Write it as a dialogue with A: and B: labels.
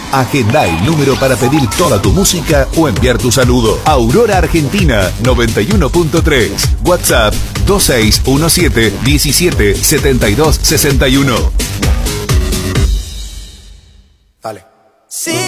A: Agenda el número para pedir toda tu música o enviar tu saludo. Aurora Argentina 91.3. WhatsApp 2617 17 72 61.
B: Dale.
C: Sí.